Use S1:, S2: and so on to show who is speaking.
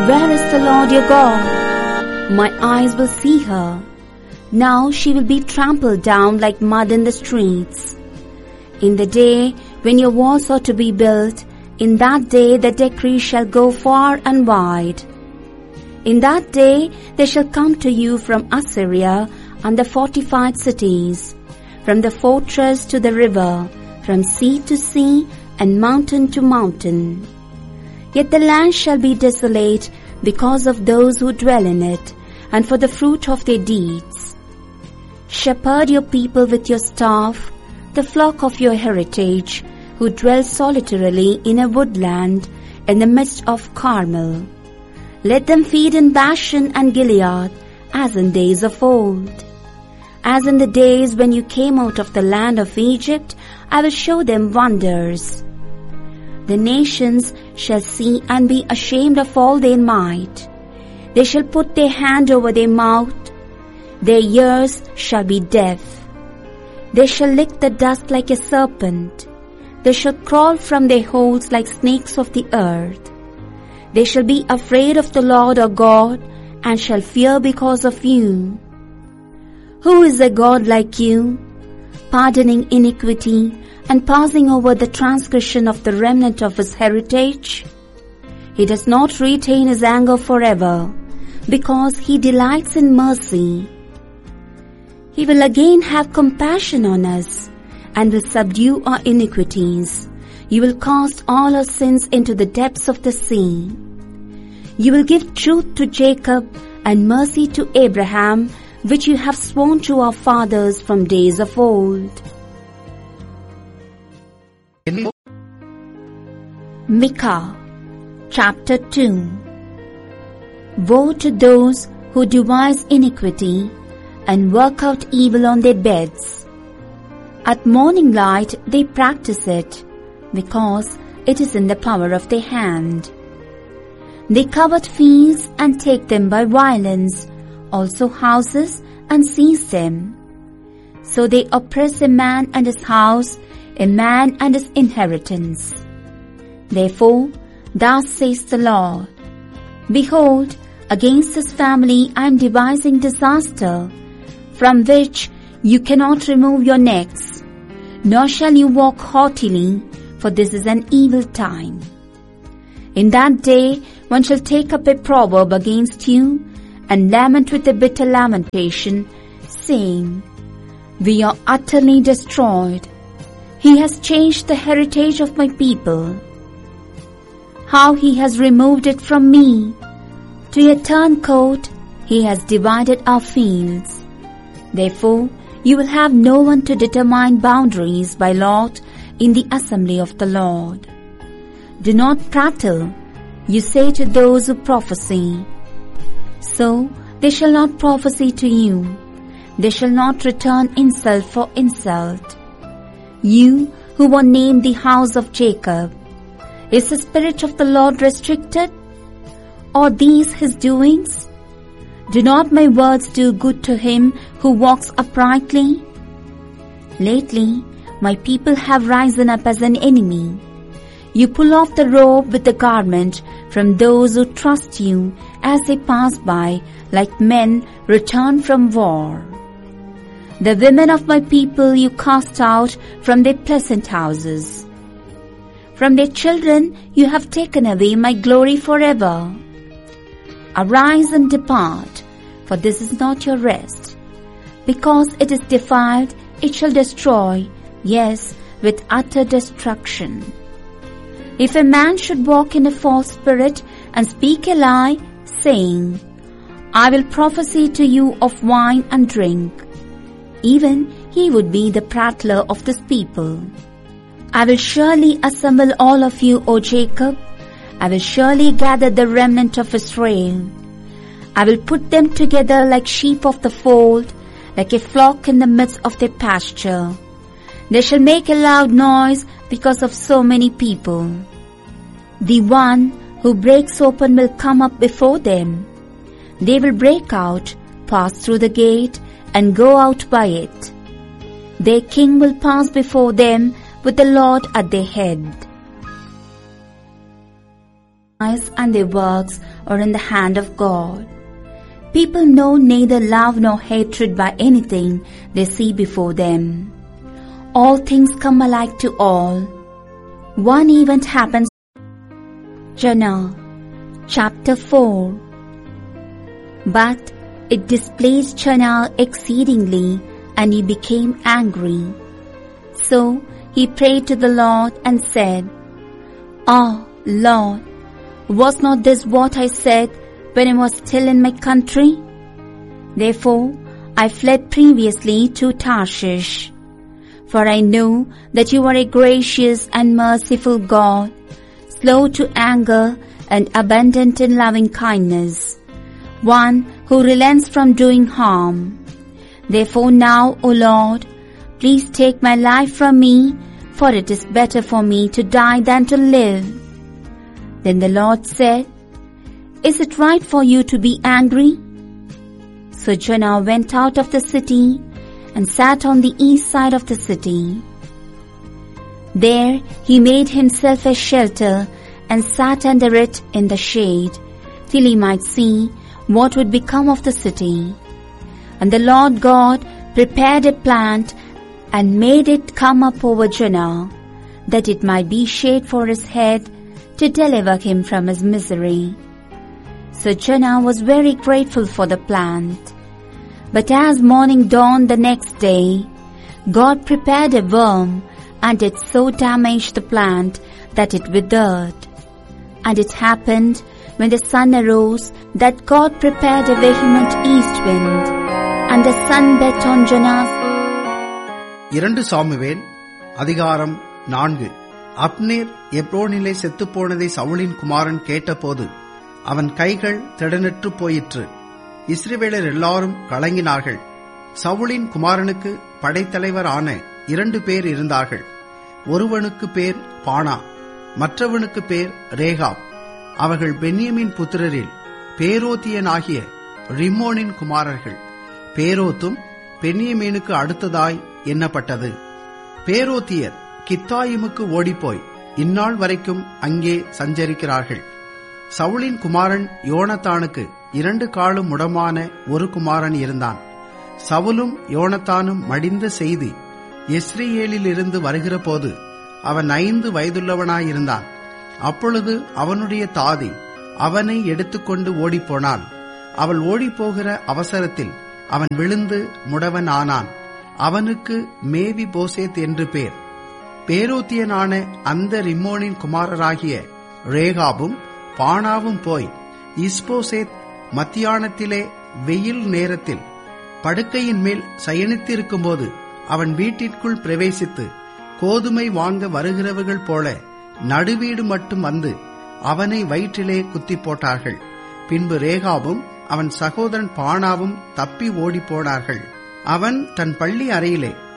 S1: Where is the Lord your God? My eyes will see her. Now she will be trampled down like mud in the streets. In the day when your walls are to be built, in that day the decree shall go far and wide. In that day they shall come to you from Assyria and the fortified cities, from the fortress to the river, from sea to sea and mountain to mountain. Yet the land shall be desolate because of those who dwell in it, and for the fruit of their deeds. Shepherd your people with your staff, the flock of your heritage, who dwell solitarily in a woodland in the midst of Carmel. Let them feed in Bashan and Gilead, as in days of old. As in the days when you came out of the land of Egypt, I will show them wonders. The nations shall see and be ashamed of all their might. They shall put their hand over their mouth. Their ears shall be deaf. They shall lick the dust like a serpent. They shall crawl from their holes like snakes of the earth. They shall be afraid of the Lord our God, and shall fear because of you. Who is a God like you, pardoning iniquity, and passing over the transgression of the remnant of his heritage? He does not retain his anger forever, because he delights in mercy. He will again have compassion on us, and will subdue our iniquities. You will cast all our sins into the depths of the sea. You will give truth to Jacob and mercy to Abraham, which you have sworn to our fathers from days of old. Micah, chapter 2. Woe to those who devise iniquity and work out evil on their beds. At morning light they practice it, because it is in the power of their hand. They covet fields and take them by violence, also houses and seize them. So they oppress a man and his house, a man and his inheritance. Therefore, thus says the Lord, Behold, against this family I am devising disaster, from which you cannot remove your necks, nor shall you walk haughtily, for this is an evil time. In that day one shall take up a proverb against you, and lament with a bitter lamentation, saying, We are utterly destroyed. He has changed the heritage of my people. How he has removed it from me. To a turncoat he has divided our fields. Therefore you will have no one to determine boundaries by lot in the assembly of the Lord. Do not prattle, you say to those who prophesy. So they shall not prophesy to you. They shall not return insult for insult. You who were named the house of Jacob, is the Spirit of the Lord restricted? Are these his doings? Do not my words do good to him who walks uprightly? Lately, my people have risen up as an enemy. You pull off the robe with the garment from those who trust you as they pass by, like men returned from war. The women of my people you cast out from their pleasant houses. From their children you have taken away my glory forever. Arise and depart, for this is not your rest. Because it is defiled, it shall destroy, yes, with utter destruction. If a man should walk in a false spirit and speak a lie, saying, I will prophesy to you of wine and drink, even he would be the prattler of this people. I will surely assemble all of you, O Jacob. I will surely gather the remnant of Israel. I will put them together like sheep of the fold, like a flock in the midst of their pasture. They shall make a loud noise because of so many people. The one who breaks open will come up before them. They will break out, pass through the gate, and go out by it. Their king will pass before them with the Lord at their head. lives and their works are in the hand of God. People know neither love nor hatred by anything they see before them. All things come alike to all. One event happens. Jonah, chapter 4. But it displeased Jonah exceedingly, and he became angry. So he prayed to the Lord and said, "Ah, Lord, was not this what I said when I was still in my country? Therefore I fled previously to Tarshish. For I know that you are a gracious and merciful God, slow to anger and abundant in loving kindness, one who relents from doing harm. Therefore now, O Lord, please take my life from me, for it is better for me to die than to live." Then the Lord said, "Is it right for you to be angry?" So Jonah went out of the city and sat on the east side of the city. There he made himself a shelter and sat under it in the shade, till he might see what would become of the city. And the Lord God prepared a plant and made it come up over Jonah, that it might be shade for his head, to deliver him from his misery. So Jonah was very grateful for the plant. But as morning dawned the next day, God prepared a worm, and it so damaged the plant that it withered. And it happened, when the sun arose, that God prepared a vehement east wind, and the sun beat on Jonah's.
S2: 2 Samuel அதிகாரம் 4. Abner எப்ரோனிலே செத்துப்போனதை சவுலின் குமாரன் கேட்டபோது அவன் கைகள் திடனற்று போயிற்று. இஸ்ரவேலர் எல்லாரும் கலங்கினார்கள். சவுலின் குமாரனுக்கு படைத்தலைவர் ஆன 2 பேர் இருந்தார்கள். ஒருவனுக்கு பேர் பானா, மற்றவனுக்கு பேர் ரேகாப். அவர்கள் பென்யமீன் புத்திரரில் பேரோத்தியனாகிய ரிம்மோனின் குமாரர்கள். பேரோத்தும் பென்யமீனுக்கு அடுத்ததாய் எண்ணப்பட்டது. பேரோத்தியர் கித்தாயிமுக்கு ஓடிப்போய் இந்நாள் வரைக்கும் அங்கே சஞ்சரிக்கிறார்கள். சவுலின் குமாரன் யோனத்தானுக்கு 2 காலும் முடமான ஒரு குமாரன் இருந்தான். சவுலும் யோனத்தானும் மடிந்த செய்தி எஸ்ரேலிலிருந்து வருகிற போது அவன் 5 வயதுள்ளவனாயிருந்தான். அப்பொழுது அவனுடைய தாதி அவனை எடுத்துக்கொண்டு ஓடிப்போனாள். அவள் ஓடிப்போகிற அவசரத்தில் அவன் விழுந்து முடவன் ஆனான். அவனுக்கு மேவி போசேத் என்று பேர். பேரோத்தியனான அந்த ரிம்மோனின் குமாரராகிய ரேகாபும் பானாவும் போய் இஸ்போசேத் மத்தியானத்திலே வெயில் நேரத்தில் படுக்கையின் மேல் சயனித்திருக்கும்போது அவன் வீட்டிற்குள் பிரவேசித்து கோதுமை வாங்க வருகிறவர்கள் போல நடுவீடு மட்டும் வந்து அவனை வயிற்றிலே குத்தி போட்டார்கள். பின்பு ரேகாபும் அவன் சகோதரன் பானாவும் தப்பி ஓடி போனார்கள். அவன் தன் பள்ளி அறையிலே